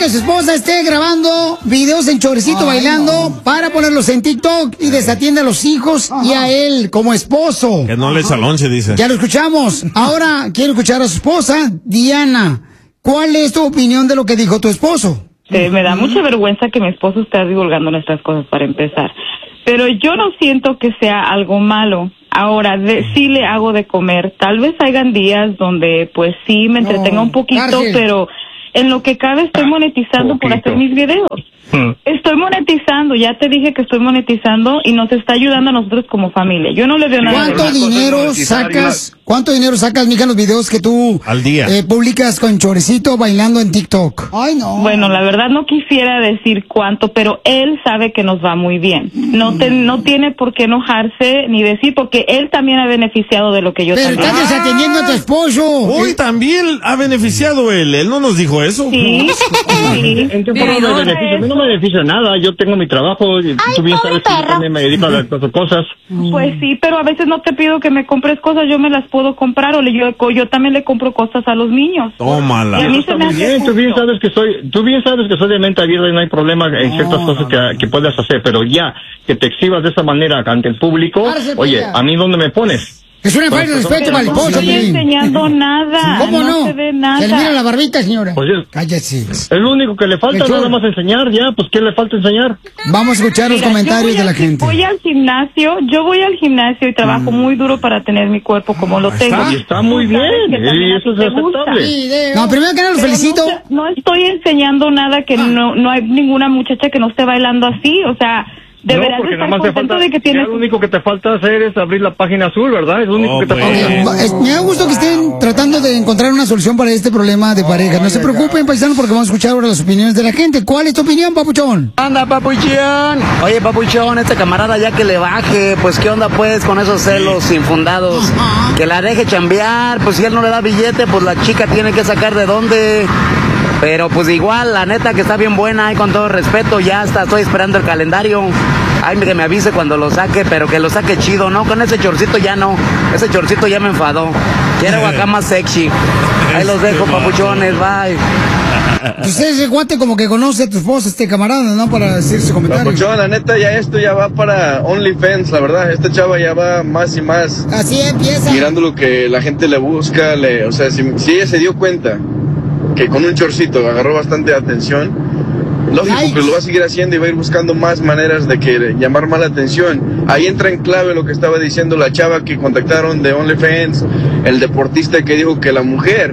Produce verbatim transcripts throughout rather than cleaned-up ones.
que su esposa esté grabando videos en choricito Ay, bailando no. para ponerlos en TikTok y desatiende a los hijos Ajá. y a él como esposo. Que no le echa lonche, dice. Ya lo escuchamos. Ahora quiero escuchar a su esposa, Diana. ¿Cuál es tu opinión de lo que dijo tu esposo? Sí, me da mucha vergüenza que mi esposo esté divulgando nuestras cosas para empezar. Pero yo no siento que sea algo malo. Ahora, de, sí le hago de comer. Tal vez hayan días donde, pues sí, me entretenga no, un poquito, cárcel. Pero en lo que cabe estoy monetizando poquito. por hacer mis videos. Hmm. Estoy monetizando, ya te dije que estoy monetizando y nos está ayudando a nosotros como familia. Yo no le veo nada. ¿Cuánto dinero sacas? ¿Cuánto dinero sacas, mija, en los videos que tú al día eh, publicas con Choricito bailando en TikTok? Ay, no. Bueno, la verdad no quisiera decir cuánto, pero él sabe que nos va muy bien. No te, no tiene por qué enojarse ni decir, porque él también ha beneficiado de lo que yo pero también. Pero estás desatendiendo a tu esposo. Hoy también ha beneficiado él. Él no nos dijo eso. Sí. sí. ¿En qué forma me beneficia? A mí no me beneficia nada. Yo tengo mi trabajo. Y Ay, tú bien sabes perro. que yo también me dedico a las cosas. Pues sí, pero a veces no te pido que me compres cosas. Yo me las puedo comprar o le, yo, yo también le compro cosas a los niños. Tómala. Y a mí se me hace bien, tú bien sabes que soy, tú bien sabes que soy de mente abierta y no hay problema en ciertas cosas que, que puedas hacer, pero ya que te exhibas de esa manera ante el público, oye, ¿a mí dónde me pones? Es una falta de respeto para el esposo. No estoy enseñando nada. ¿Cómo no? No se ve nada. Se le mira la barbita, señora. Pues es, Cállese. Es lo único que le falta, nada más enseñar, ya, pues ¿qué le falta enseñar? Vamos a escuchar Mira, los comentarios de la al, gente. Voy al gimnasio, yo voy al gimnasio y trabajo mm. muy duro para tener mi cuerpo como lo tengo. Está, y está muy bien, y eso es aceptable. No, primero que nada los felicito. No, no estoy enseñando nada que ah. no, no hay ninguna muchacha que no esté bailando así, o sea... Deberás no, porque estar nada más te falta, de que tienes... lo único que te falta hacer es abrir la página azul, ¿verdad? Es lo único oh, que te okay. falta. Es, me da gusto que estén tratando de encontrar una solución para este problema de pareja. No se preocupen, paisanos, porque vamos a escuchar ahora las opiniones de la gente. ¿Cuál es tu opinión, papuchón? Anda, papuchón. Oye, papuchón, este camarada ya que le baje, pues qué onda pues con esos celos infundados. Uh-huh. Que la deje chambear, pues si él no le da billete, pues la chica tiene que sacar de dónde. Pero pues igual, la neta que está bien buena y con todo respeto, ya hasta estoy esperando el calendario. Ay, que me avise cuando lo saque, pero que lo saque chido, ¿no? Con ese chorcito ya no, ese chorcito ya me enfadó. Quiero acá más sexy. Ahí los dejo, papuchones, bye. Usted ese guante como que conoce a tu esposa, este camarada, ¿no? Para decir su comentario. Papuchón, la neta, ya esto ya va para OnlyFans, la verdad. Esta chava ya va más y más. Así empieza. Mirando lo que la gente le busca, le, o sea, si, si ella se dio cuenta que con un chorcito agarró bastante atención, lógico Yikes. que lo va a seguir haciendo y va a ir buscando más maneras de que llamar más la atención. Ahí entra en clave lo que estaba diciendo la chava que contactaron de OnlyFans, el deportista que dijo que la mujer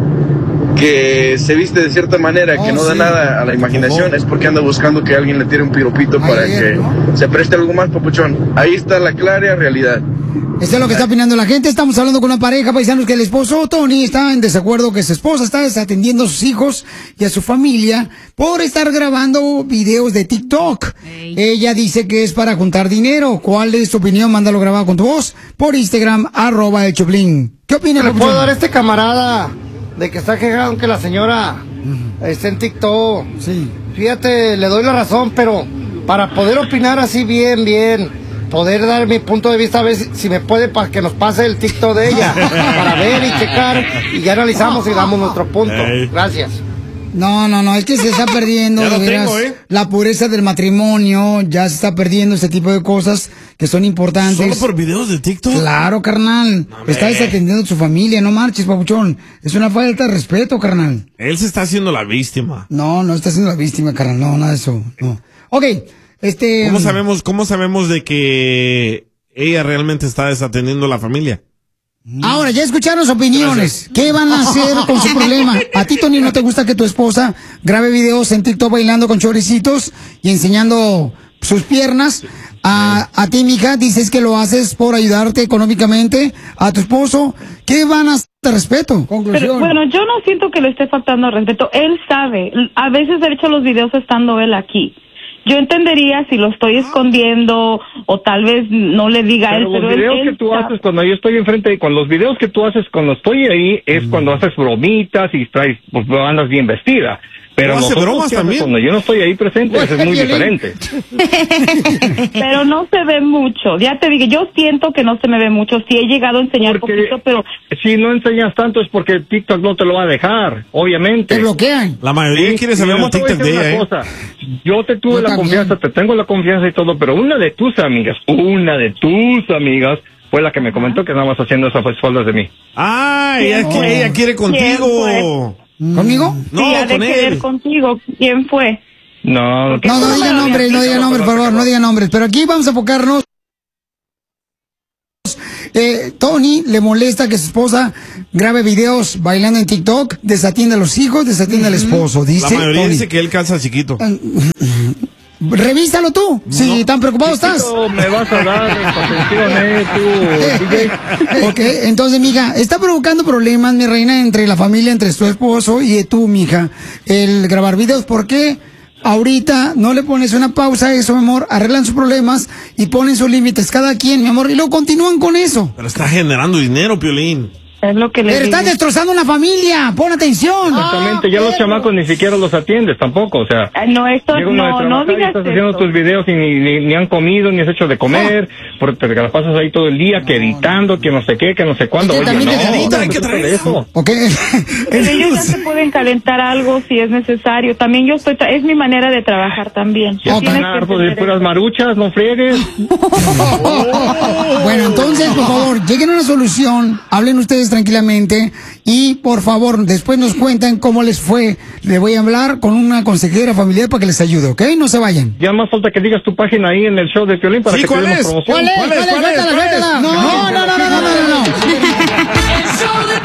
que se viste de cierta manera, oh, que no sí. da nada a la imaginación, es porque anda buscando que alguien le tire un piropito Ay, para que ¿no? se preste algo más, papuchón. Ahí está la clara realidad. Eso es lo que está opinando la gente. Estamos hablando con una pareja, paisanos, que el esposo Tony está en desacuerdo que su esposa está desatendiendo a sus hijos y a su familia por estar grabando videos de TikTok. Hey. Ella dice que es para juntar dinero. ¿Cuál es tu opinión? Mándalo grabado con tu voz por Instagram, arroba el Choplin. ¿Qué opina? ¿Le puedo dar a este camarada de que está quejado que la señora uh-huh. esté en TikTok? Sí. Fíjate, le doy la razón, pero para poder opinar así bien, bien... poder dar mi punto de vista, a ver si, si me puede para que nos pase el TikTok de ella, para ver y checar, y ya analizamos y damos nuestro punto. Hey. Gracias. No, no, no, es que se está perdiendo de veras, tengo, ¿eh? la pureza del matrimonio, ya se está perdiendo este tipo de cosas que son importantes. ¿Solo por videos de TikTok? Claro, carnal. No, está desatendiendo a su familia, no marches, papuchón. Es una falta de respeto, carnal. Él se está haciendo la víctima. No, no está haciendo la víctima, carnal, no, nada de eso, no. Ok. Este, ¿Cómo sabemos, cómo sabemos de que ella realmente está desatendiendo a la familia? Ahora, ya escucharon sus opiniones. Gracias. ¿Qué van a hacer con su problema? ¿A ti, Tony, no te gusta que tu esposa grabe videos en TikTok bailando con choricitos y enseñando sus piernas? A, a ti, mija, dices que lo haces por ayudarte económicamente. A tu esposo, ¿qué van a hacer de respeto? Conclusión. Pero, bueno, yo no siento que le esté faltando al respeto. Él sabe. A veces he hecho los videos estando él aquí. Yo entendería si lo estoy escondiendo o tal vez no le diga a él, pero los videos él, que tú haces cuando yo estoy enfrente, con los videos que tú haces cuando estoy ahí, es mm. cuando haces bromitas y traes, pues andas bien vestida. Pero hace nosotros, bromas ¿qué hace también? cuando yo no estoy ahí presente, eso es muy diferente. Pero no se ve mucho. Ya te dije, yo siento que no se me ve mucho. Sí he llegado a enseñar Porque poquito, pero si no enseñas tanto es porque TikTok no te lo va a dejar, obviamente. Te bloquean. La mayoría Sí, quiere saber y el te voy a TikTok decir de una ella, ¿eh? cosa. Yo te tuve Yo la también. confianza, te tengo la confianza y todo, pero una de tus amigas, una de tus amigas, fue la que me comentó que estabas haciendo esas espaldas de mí. Ah, ella, ¿Quién fue? ella quiere contigo. ¿Quién ¿Conmigo? No, sí, ha de con querer él. contigo. ¿Quién fue? No, Porque No, no tú diga me nombres, no diga nombres, por favor, no diga nombres. Pero aquí vamos a enfocarnos. Eh, Tony le molesta que su esposa grabe videos bailando en TikTok, desatiende a los hijos, desatiende al esposo. La Dice mayoría Tony. dice que él calza chiquito. Revísalo tú, si tan preocupado estás. Chiquito, me vas a dar atención, eh, tú, D J. Ok, entonces, mija, está provocando problemas, mi reina, entre la familia, entre tu esposo y tú, mija, el grabar videos. ¿Por qué ahorita no le pones una pausa a eso, mi amor? Arreglan sus problemas y ponen sus límites cada quien, mi amor, y luego continúan con eso. Pero está generando dinero, Piolín. Es lo que le Pero digo. estás destrozando una familia, pon atención. Exactamente, ya los chamacos ni siquiera los atiendes tampoco, o sea. Ah, no, esto Llega uno de no, no trabajar y digas estás haciendo eso. tus videos y ni, ni, ni han comido, ni has hecho de comer, porque te la pasas ahí todo el día, que editando, que no sé qué, que no sé cuándo. Es que Oye, también no, te editan, no hay que se trata traer de eso. Ok. Pero ellos ya se pueden calentar algo si es necesario. También yo estoy, tra- es mi manera de trabajar también. Ya Ok. Tienes están que hartos de entender puras eso. maruchas, no friegues. Bueno, entonces, por favor, lleguen a una solución, hablen ustedes tranquilamente y, por favor, después nos cuentan cómo les fue. Le voy a hablar con una consejera familiar para que les ayude, ¿ok? No se vayan. Ya más falta que digas tu página ahí en el show de Piolín para Sí, que te ¿cuál demos es? promoción. ¿Cuál es? ¿Cuál es? ¿Cuál es? ¿Cuál es? Suéltala, ¿Cuál es? suéltala. No, no, no, no, no, no, no, no.